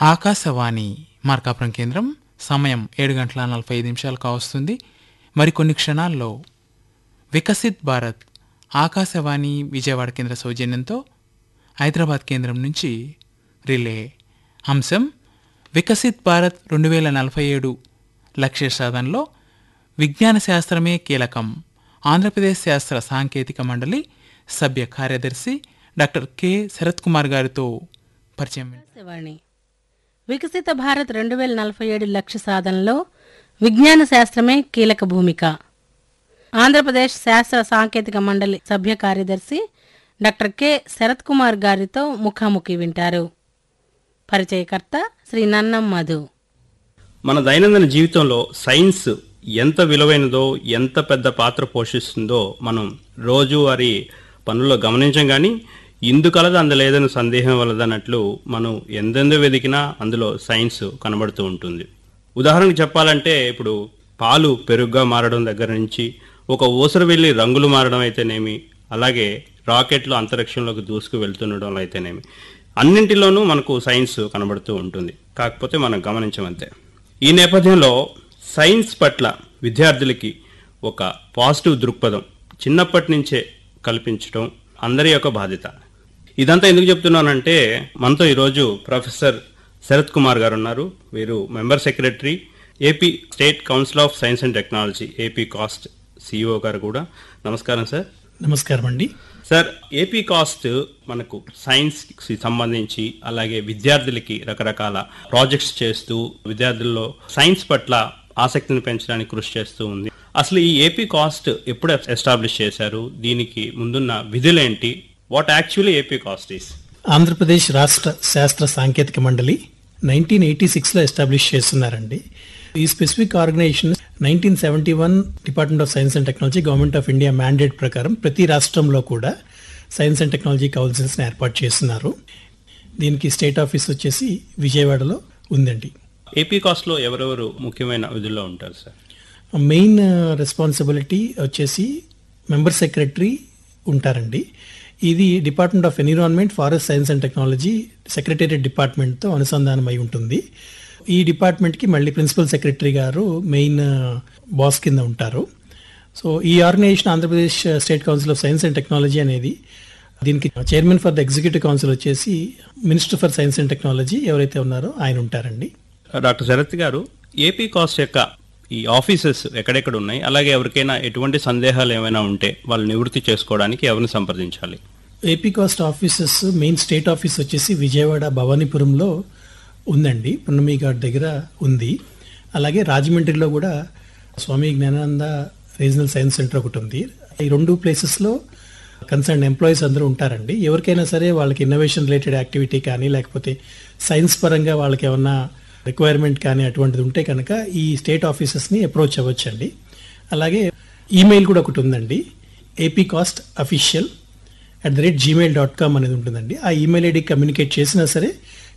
ఆకాశవాణి మార్కాపురం కేంద్రం. సమయం 7:45 కావస్తుంది. మరికొన్ని క్షణాల్లో వికసిత్ భారత్ ఆకాశవాణి విజయవాడ కేంద్ర సౌజన్యంతో హైదరాబాద్ కేంద్రం నుంచి రిలే. అంశం వికసిత్ భారత్ 2047 లక్ష్య సాధనలో విజ్ఞాన శాస్త్రమే కీలకం. ఆంధ్రప్రదేశ్ శాస్త్ర సాంకేతిక మండలి సభ్య కార్యదర్శి డాక్టర్ కె శరత్ కుమార్ గారితో పరిచయం. వికసిత భారత్ 2047 లక్ష్య సాధనలో విజ్ఞాన శాస్త్రమే కీలక భూమిక. ఆంధ్రప్రదేశ్ శాస్త్ర సాంకేతిక మండలి సభ్య కార్యదర్శి డాక్టర్ కె శరత్ కుమార్ గారితో ముఖాముఖి వింటారు. పరిచయకర్త శ్రీ నన్నం మధు. మన దైనందిన జీవితంలో సైన్స్ ఎంత విలువైనదో, ఎంత పెద్ద పాత్ర పోషిస్తుందో మనం రోజువారీ పనుల్లో గమనించం. కానీ ఇందుకలదు అందులేదని సందేహం వలదన్నట్లు మనం ఎందెందో వెతికినా అందులో సైన్స్ కనబడుతూ ఉంటుంది. ఉదాహరణకు చెప్పాలంటే ఇప్పుడు పాలు పెరుగుగా మారడం దగ్గర నుంచి ఒక ఊసర వెళ్ళి రంగులు మారడం అయితేనేమి, అలాగే రాకెట్లు అంతరిక్షంలోకి దూసుకు వెళ్తుండడం అయితేనేమి, అన్నింటిలోనూ మనకు సైన్స్ కనబడుతూ ఉంటుంది. కాకపోతే మనం గమనించమంతే. ఈ నేపథ్యంలో సైన్స్ పట్ల విద్యార్థులకి ఒక పాజిటివ్ దృక్పథం చిన్నప్పటి నుంచే కల్పించడం అందరి యొక్క బాధ్యత. ఇదంతా ఎందుకు చెప్తున్నానంటే మనతో ఈరోజు ప్రొఫెసర్ శరత్ కుమార్ గారు ఉన్నారు. వీరు member secretary, AP state council of science and technology, AP cost CEO గారు కూడా. నమస్కారం సార్. నమస్కారం అండి. సార్, ఏపీ కాస్ట్ మనకు సైన్స్కి సంబంధించి అలాగే విద్యార్థులకి రకరకాల ప్రాజెక్ట్స్ చేస్తూ విద్యార్థుల్లో సైన్స్ పట్ల ఆసక్తిని పెంచడానికి కృషి చేస్తూ ఉంది. అసలు ఈ ఏపీ కాస్ట్ ఎప్పుడు ఎస్టాబ్లిష్ చేశారు? దీనికి ముందున్న విధులేంటి? What actually AP cost is? Andhra Pradesh రాష్ట్ర శాస్త్ర సాంకేతిక మండలి 1986లో ఎస్టాబ్లిష్ చేస్తున్నారండి. ఈ specific organisation 1971 department of science and technology, government of India mandate ప్రకారం ప్రతి రాష్ట్రంలో కూడా సైన్స్ అండ్ టెక్నాలజీ కౌన్సిల్స్ని ఏర్పాటు చేస్తున్నారు. దీనికి స్టేట్ ఆఫీస్ వచ్చేసి విజయవాడలో ఉందండి. ఏపీ కాస్ట్లో ఎవరెవరు ముఖ్యమైన విధుల్లో ఉంటారు సార్? మెయిన్ రెస్పాన్సిబిలిటీ వచ్చేసి మెంబర్ సెక్రటరీ ఉంటారండి. ఇది department of environment, forest science and technology secretariat డిపార్ట్మెంట్తో అనుసంధానమై ఉంటుంది. ఈ డిపార్ట్మెంట్కి మళ్ళీ ప్రిన్సిపల్ సెక్రటరీ గారు మెయిన్ బాస్ కింద ఉంటారు. సో ఈ organisation Andhra Pradesh state council of science and technology అనేది, దీనికి chairman for the executive council వచ్చేసి minister for science and technology ఎవరైతే ఉన్నారో ఆయన ఉంటారండి. డాక్టర్ శరత్ గారు, ఏపీ కాస్ట్ యొక్క ఈ ఆఫీసెస్ ఎక్కడెక్కడ ఉన్నాయి, అలాగే ఎవరికైనా ఎటువంటి సందేహాలు ఏమైనా ఉంటే వాళ్ళు నివృత్తి చేసుకోవడానికి ఎవరిని సంప్రదించాలి? AP cost offices main state office వచ్చేసి విజయవాడ భవానీపురంలో ఉందండి, పున్నమి ఘాట్ దగ్గర ఉంది. అలాగే రాజమండ్రిలో కూడా స్వామి జ్ఞానానంద రీజనల్ సైన్స్ సెంటర్ ఒకటి ఉంది. ఈ రెండు ప్లేసెస్లో కన్సర్న్ ఎంప్లాయీస్ అందరూ ఉంటారండి. ఎవరికైనా సరే వాళ్ళకి ఇన్నోవేషన్ రిలేటెడ్ యాక్టివిటీ కానీ, లేకపోతే సైన్స్ పరంగా వాళ్ళకి ఏమన్నా రిక్వైర్మెంట్ కానీ అటువంటిది ఉంటే కనుక ఈ స్టేట్ ఆఫీసెస్ని అప్రోచ్ అవ్వచ్చండి. అలాగే ఈమెయిల్ కూడా ఒకటి ఉందండి, apcostofficial@gmail.com అనేది ఉంటుందండి. ఆ ఈమెయిల్ ఐడికి కమ్యూనికేట్ చేసినా సరే